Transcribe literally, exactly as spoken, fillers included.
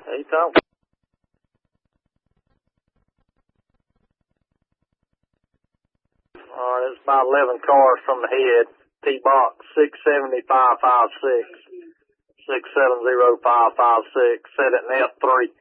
He talking. All right, it's about eleven cars from the head. T-Box six seventy five five six. six seven zero five five six. Set it in F three.